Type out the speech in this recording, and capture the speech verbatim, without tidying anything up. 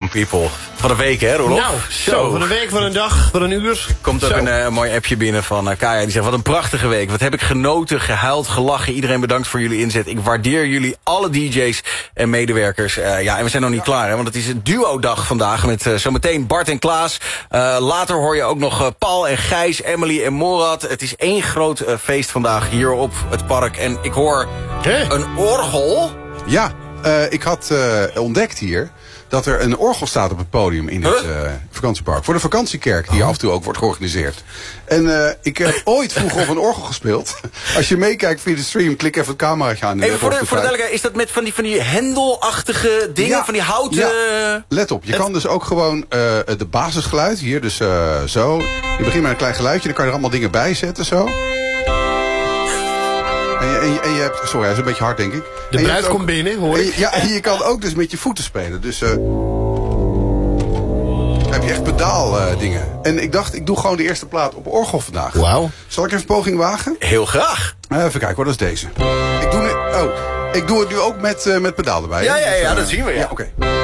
people. Van een week, hè, Roelof? Nou, zo, van een week, van een dag, van een uur. Komt ook een uh, mooi appje binnen van uh, Kaya. Die zegt, wat een prachtige week. Wat heb ik genoten, gehuild, gelachen. Iedereen bedankt voor jullie inzet. Ik waardeer jullie, alle D J's en medewerkers. Uh, ja, en we zijn nog niet klaar, hè, want het is een duo-dag vandaag. Met uh, zometeen Bart en Klaas. Uh, later hoor je ook nog uh, Paul en Gijs, Emily en Morad. Het is één groot uh, feest vandaag hier op het park. En ik hoor Hè? een orgel. Ja, uh, ik had uh, ontdekt hier dat er een orgel staat op het podium in het uh, vakantiepark. Voor de vakantiekerk, die oh. af en toe ook wordt georganiseerd. En uh, ik heb ooit vroeger op een orgel gespeeld. Als je meekijkt via de stream, klik even het cameraatje aan. Even voor de, voor de duidelijkheid, is dat met van die, van die hendelachtige dingen? Ja, van die houten... Ja. Let op, je het... kan dus ook gewoon uh, de basisgeluid, hier dus uh, zo. Je begint met een klein geluidje, dan kan je er allemaal dingen bij zetten, zo. En je, en, je, en je hebt... Sorry, hij is een beetje hard, denk ik. De bruid komt binnen, hoor ik. En je, ja, en je kan ook dus met je voeten spelen. Dus uh, heb je echt pedaal uh, dingen. En ik dacht, ik doe gewoon de eerste plaat op orgel vandaag. Wauw. Zal ik even een poging wagen? Heel graag. Uh, even kijken, wat is deze? Ik doe, nu, oh, ik doe het nu ook met, uh, met pedaal erbij. Ja, ja, ja, dus, uh, dat zien we, ja. Ja, oké. Okay.